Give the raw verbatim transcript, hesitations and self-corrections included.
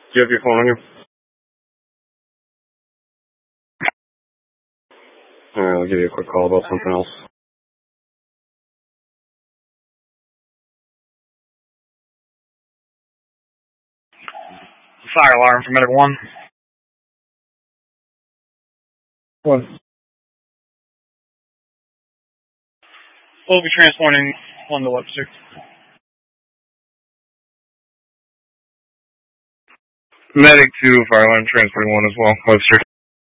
Do you have your phone on you? Alright, I'll give you a quick call about something else. Fire alarm for Medic one. What? We'll be transporting one to Webster. Medic two, fire alarm transporting one as well, Webster.